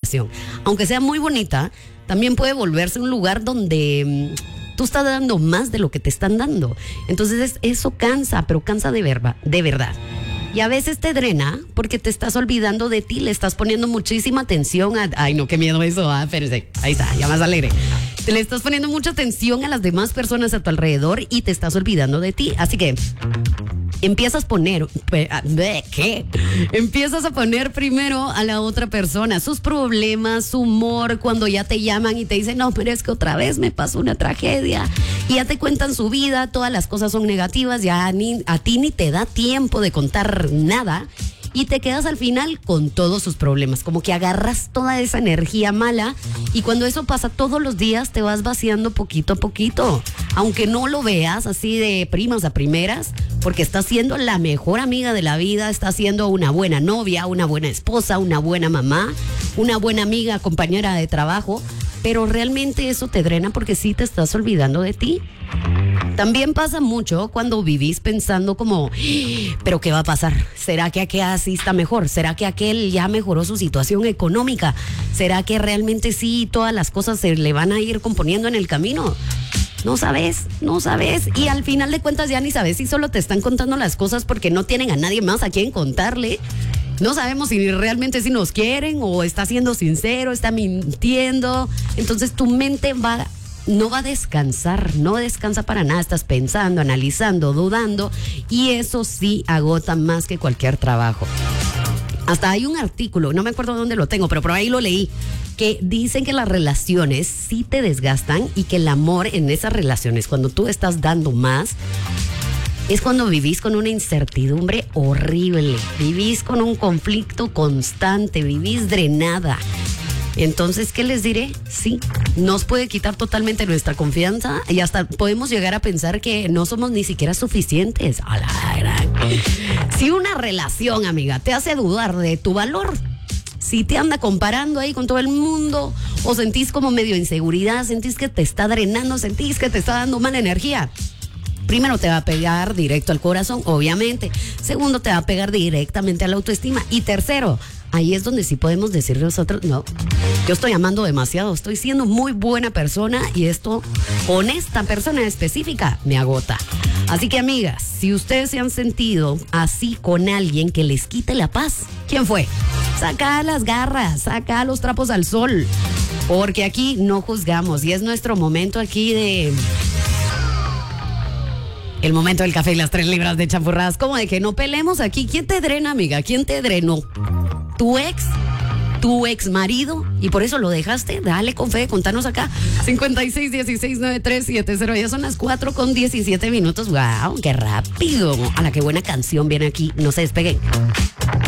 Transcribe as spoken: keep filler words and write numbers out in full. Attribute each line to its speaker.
Speaker 1: relación, aunque sea muy bonita, también puede volverse un lugar donde mmm, tú estás dando más de lo que te están dando. Entonces eso cansa, pero cansa de, verba, de verdad. Y a veces te drena porque te estás olvidando de ti, le estás poniendo muchísima atención a... Ay, no, qué miedo eso, ah, espérese, ahí está, ya más alegre. Te le estás poniendo mucha atención a las demás personas a tu alrededor y te estás olvidando de ti. Así que empiezas a poner... ¿Qué? Empiezas a poner primero a la otra persona, sus problemas, su humor, cuando ya te llaman y te dicen, no, pero es que otra vez me pasó una tragedia. Y ya te cuentan su vida, todas las cosas son negativas, ya ni, a ti ni te da tiempo de contar nada y te quedas al final con todos sus problemas, como que agarras toda esa energía mala y cuando eso pasa todos los días te vas vaciando poquito a poquito, aunque no lo veas así de primas a primeras, porque estás siendo la mejor amiga de la vida, estás siendo una buena novia, una buena esposa, una buena mamá, una buena amiga, compañera de trabajo, pero realmente eso te drena porque sí te estás olvidando de ti. También pasa mucho cuando vivís pensando como, ¿pero qué va a pasar? ¿Será que aquel así está mejor? ¿Será que aquel ya mejoró su situación económica? ¿Será que realmente sí todas las cosas se le van a ir componiendo en el camino? No sabes, no sabes. Y al final de cuentas ya ni sabes si solo te están contando las cosas porque no tienen a nadie más a quien contarle. No sabemos si realmente si nos quieren o está siendo sincero, está mintiendo. Entonces tu mente va... no va a descansar, no descansa para nada, estás pensando, analizando, dudando y eso sí agota más que cualquier trabajo. Hasta hay un artículo, no me acuerdo dónde lo tengo, pero por ahí lo leí, que dicen que las relaciones sí te desgastan y que el amor en esas relaciones, cuando tú estás dando más, es cuando vivís con una incertidumbre horrible, vivís con un conflicto constante, vivís drenada. Entonces, ¿qué les diré? Sí, nos puede quitar totalmente nuestra confianza y hasta podemos llegar a pensar que no somos ni siquiera suficientes. A la gran. Si una relación, amiga, te hace dudar de tu valor, si te anda comparando ahí con todo el mundo o sentís como medio inseguridad, sentís que te está drenando, sentís que te está dando mala energía, primero te va a pegar directo al corazón, obviamente. Segundo, te va a pegar directamente a la autoestima. Y tercero, ahí es donde sí podemos decir nosotros, no, yo estoy amando demasiado, estoy siendo muy buena persona y esto con esta persona específica me agota. Así que, amigas, si ustedes se han sentido así con alguien que les quite la paz, ¿quién fue? Saca las garras, saca los trapos al sol, porque aquí no juzgamos y es nuestro momento aquí de... El momento del café y las tres libras de champurradas. ¿Cómo de que no pelemos aquí? ¿Quién te drena, amiga? ¿Quién te drenó? ¿Tu ex? ¿Tu ex marido? ¿Y por eso lo dejaste? Dale con fe, contanos acá. cincuenta y seis, dieciséis, noventa y tres, setenta. Ya son las cuatro con diecisiete minutos. ¡Wow! ¡Qué rápido! A la que buena canción viene aquí. No se despeguen.